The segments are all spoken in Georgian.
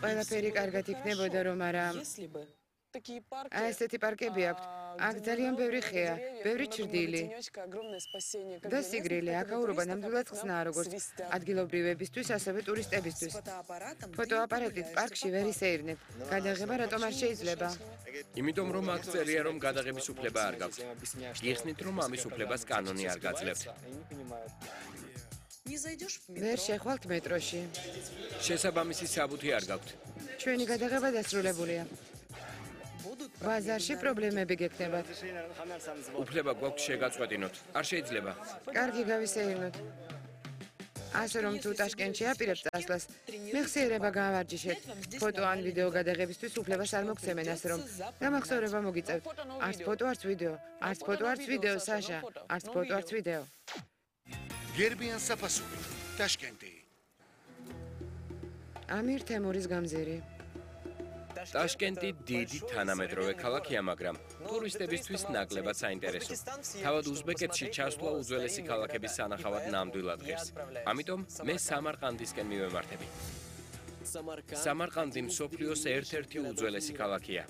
ყველაფერი კარგად იქნებოდა, რომ არა ესეთი პარკები აქვთ. აქ ძალიან ბევრი ხეა, ბევრი ჩრდილი და სიგრილი. აქაურობა ნამდვილად ხსნაა, როგორც ადგილობრივებისთვის, ასევე ტურისტებისთვის. ფოტოაპარატით პარკში ვერ ისეირნებ. გადაღება რატომ არ შეიძლება? იმიტომ რომ აქ წერია რომ გადაღების უფლება არ გაქვთ. გიხსნით რომ ამის უფლებას კანონი არ გაძლევთ. ვერ შეხვალთ მეტროში. შესაბამისი საბუთი არ გაქვთ. ჩვენი გადაღება დასრულებულია. ბაზარში პრობლემები გექნებათ. უფლება გვაქვს შეგაწყვეტინოთ. არ შეიძლება. კარგი, გავისეირნოთ. ასე რომ თუ ტაშკენტში აპირებთ წასვლას, მეხსიერება გაავარჯიშეთ. ფოტო ან ვიდეო გადაღებისთვის უფლებას არ მოგცემენ, ასე რომ დამახსოვრება მოგიწევთ. არც ფოტო, არც ვიდეო. არც ფოტო, არც ვიდეო, საშა. არც ფოტო, არც ვიდეო. გერბიან საფასური, ტაშკენტი. ამირ თემურის გამზირი. ტაშკენტი დიდი თანამედროვე ქალაქია, მაგრამ ტურისტებისთვის ნაკლებად საინტერესო. თავად უზბეკეთში ჩასვლა უძველესი ქალაქების სანახავად ნამდვილად ღირს. ამიტომ მე სამარყანდისკენ მივემართები. სამარყანდი მსოფლიოს ერთ-ერთი უძველესი ქალაქია.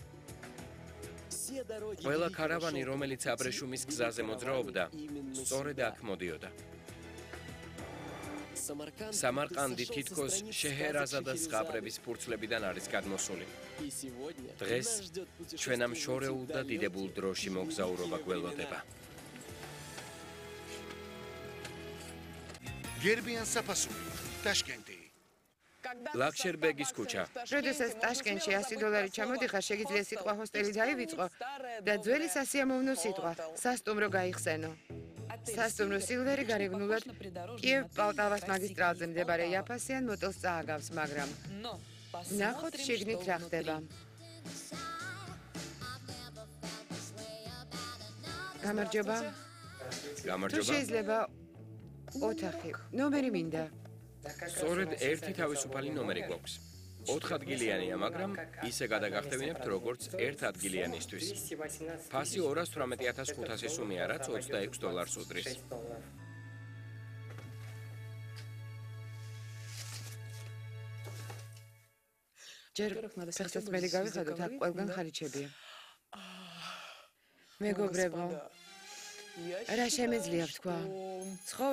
ყველა ქარავანი, რომელიც აბრეშუმის გზაზე მოძრაობდა, სწორედ აქ მოდიოდა. სამარყანდი თითქოს შეჰერაზადეს ზღაპრების ფურცლებიდან არის გადმოსული. დღეს ჩვენამ შორეულ და დიდებულ დროში მოგზაურობა გველოდება. გერბიან საფასური, ტაშკენტი. ლაქშერბეგის ქუჩა. როდესაც ტაშკენტში $100 ჩამოდიხარ, შეგიძლია სიტყვა ჰოსტელი დაივიწყო და ძველი სასიამოვნო სიტყვა სასტუმრო გაიხსენო. სასტუმრო სილვერი გარეგნულად კიევ-პოლტავას მაგისტრალზე მდებარე იაფასიან მოტელს წააგავს, მაგრამ ნახოთ შიგნით რა ხდება. გამარჯობა. თუ შეიძლება ოთახი, ნომერი მინდა. სწორედ ერთი თავისუფალი ნომერი გვაქვს. 4 ადგილიანია, მაგრამ ისე გადაგახტევინებთ როგორც 1 ადგილიანისთვის. ფასი 218,500 სუმია, რაც $26 უდრის. ჯერ ფეხსაცმელი გავიხადოთ, აქ ყველგან ხალიჩებია. მეგობრებო, რა შემეძლია ვთქვა?